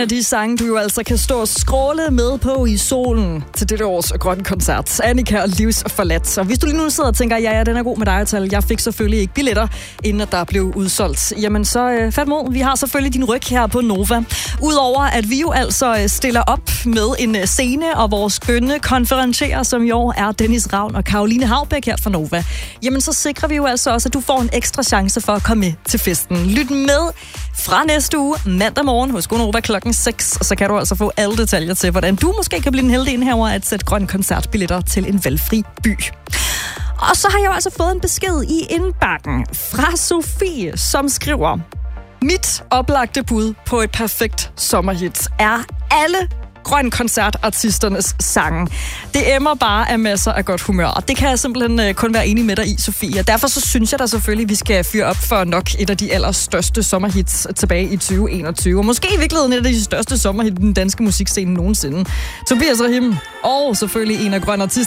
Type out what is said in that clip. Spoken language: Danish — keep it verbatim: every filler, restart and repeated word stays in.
af de sange, du jo altså kan stå og skråle med på i solen til dette års grønne koncert. Annika og Livs Forladt. Så hvis du lige nu sidder og tænker, ja, ja, den er god med dig, Tal. Jeg fik selvfølgelig ikke billetter, inden at der blev udsolgt. Jamen så øh, fat mod. Vi har selvfølgelig din ryg her på Nova. Udover at vi jo altså stiller op med en scene, og vores skønne konferencier, som i år er Dennis Ravn og Caroline Haubæk her fra Nova. Jamen så sikrer vi jo altså også, at du får en ekstra chance for at komme med til festen. Lyt med fra næste uge, mandag morgen hos Gonova klokken seks, og så kan du altså få alle detaljer til, hvordan du måske kan blive en heldig indhaver at sætte grønne koncertbilletter til en valgfri by. Og så har jeg jo altså fået en besked i indbakken fra Sofie, som skriver: mit oplagte bud på et perfekt sommerhit er alle grøn koncertartisternes sange. Det emmer bare af masser af godt humør, og det kan jeg simpelthen uh, kun være enig med dig i, Sofie. Og derfor så synes jeg da selvfølgelig, at vi skal fyre op for nok et af de allerstørste sommerhits tilbage i tyve enogtyve. Og måske i virkeligheden et af de største sommerhits i den danske musikscene nogensinde. Tobias Rahim, og selvfølgelig en af grøn artist